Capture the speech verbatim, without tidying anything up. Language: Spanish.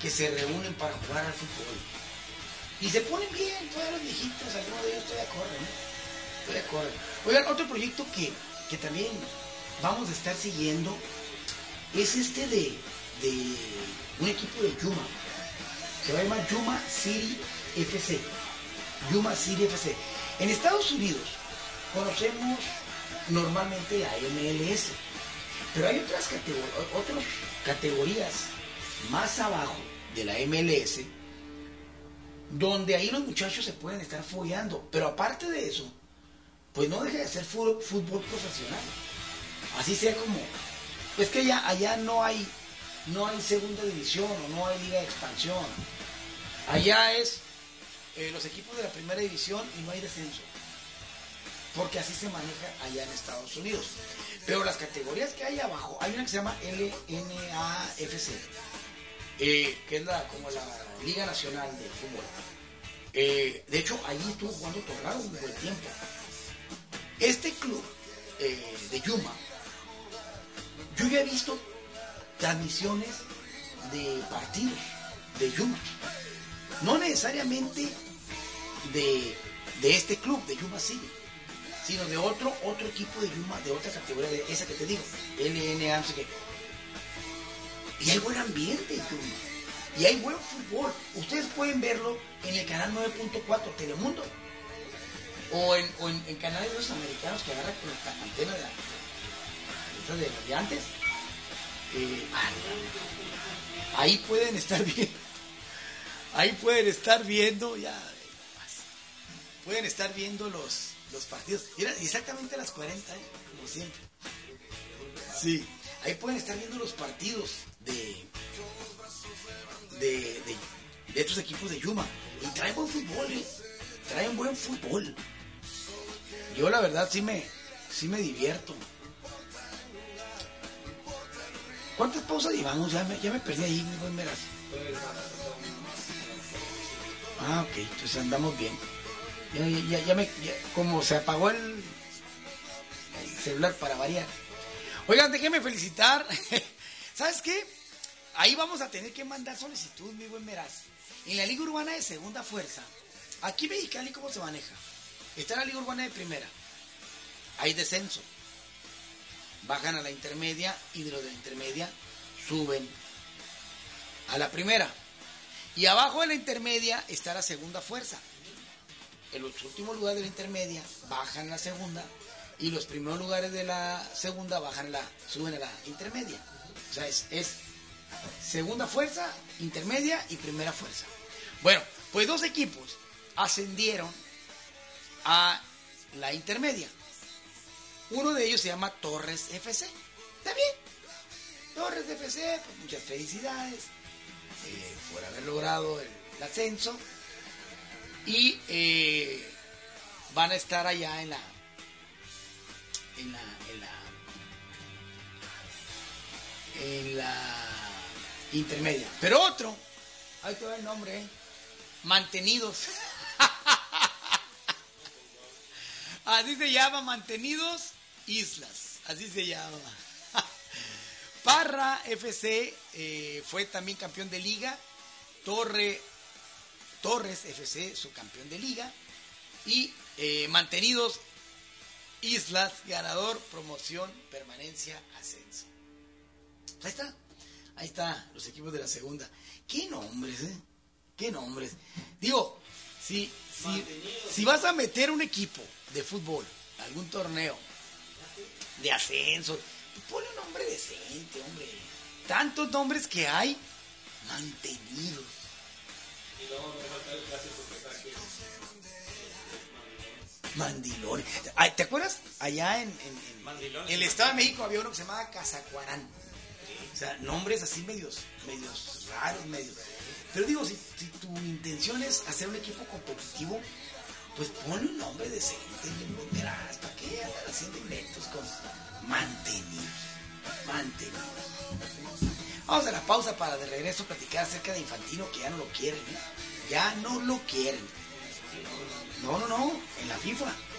que se reúnen para jugar al fútbol. Y se ponen bien, todos los viejitos, algunos de ellos todavía corren, ¿eh? Todavía corren. Oigan, otro proyecto que, que también vamos a estar siguiendo es este de, de un equipo de Yuma. Se va a llamar Yuma City F C. Yuma City F C. En Estados Unidos conocemos normalmente la M L S, pero hay otras categorías, otras categorías más abajo de la M L S, donde ahí los muchachos se pueden estar follando, pero aparte de eso, pues no deja de ser fútbol, fútbol profesional. Así sea como, pues que ya allá no hay, no hay segunda división o no hay liga de expansión. Allá es eh, los equipos de la primera división y no hay descenso, porque así se maneja allá en Estados Unidos. Pero las categorías que hay abajo, hay una que se llama L N A F C, eh, que es la, como la Liga Nacional de Fútbol. Eh, de hecho, allí estuvo jugando Torrado un buen tiempo. Este club eh, de Yuma, yo ya he visto transmisiones de partidos de Yuma, no necesariamente de, de este club, de Yuma City, sino de otro otro equipo de Yuma, de otra categoría, de esa que te digo, L N A, no sé qué. Y hay buen ambiente en Yuma, y hay buen fútbol. Ustedes pueden verlo en el canal nueve punto cuatro Telemundo, o en, o en, en canales de los americanos que agarran con la antena de, la, de los de antes. Eh, ahí pueden estar viendo, ahí pueden estar viendo, ya, pueden estar viendo los los partidos. Eran exactamente a las cuarenta, ¿eh? Como siempre. Sí, ahí pueden estar viendo los partidos de de, de, de estos equipos de Yuma. Y traen buen fútbol, ¿eh? Traen buen fútbol. Yo la verdad sí me, sí me divierto. ¿Cuántas pausas llevamos? Ya me, ya me perdí ahí, mi buen Meraz. Ah, ok, entonces andamos bien. Ya, ya, ya me, ya, como se apagó el, el celular para variar. Oigan, déjenme felicitar. ¿Sabes qué? Ahí vamos a tener que mandar solicitud, mi buen Meraz. En la Liga Urbana de Segunda Fuerza, aquí en Mexicali, ¿cómo se maneja? Está la Liga Urbana de Primera. Hay descenso. Bajan a la intermedia y de los de la intermedia suben a la primera. Y abajo de la intermedia está la Segunda Fuerza. En los últimos lugares de la intermedia bajan a la segunda y los primeros lugares de la segunda bajan a la, suben a la intermedia. O sea, es, es segunda fuerza, intermedia y primera fuerza. Bueno, pues dos equipos ascendieron a la intermedia. Uno de ellos se llama Torres F C. ¿Está bien? Torres F C, pues muchas felicidades eh, por haber logrado el, el ascenso. Y eh, van a estar allá en la en la en la en la intermedia. Pero otro, ahí te va el nombre, ¿eh? Mantenidos. Así se llama, Mantenidos Islas. Así se llama. Parra F C eh, fue también campeón de liga. Torre Torres F C, subcampeón de liga, y eh, Mantenidos Islas, ganador, promoción, permanencia, ascenso. Ahí está, ahí está, los equipos de la segunda. ¿Qué nombres, eh? ¿Qué nombres? Digo, si, si, si vas a meter un equipo de fútbol, algún torneo de ascenso, ponle un nombre decente, hombre. Tantos nombres que hay, Mantenidos. Y luego me falta el clásico que está aquí. Mandilones. Ay, ¿te acuerdas? Allá en, en, en, en el Estado de México había uno que se llamaba Cazacuarán. O sea, nombres así medios, medios raros, medios. Pero digo, si, si tu intención es hacer un equipo competitivo, pues ponle un nombre decente, y verás, ¿para qué andan haciendo inventos con Mantenidos? Mantenidos. Vamos a la pausa para de regreso platicar acerca de Infantino, que ya no lo quieren, ¿eh? Ya no lo quieren. No, no, no, en la FIFA.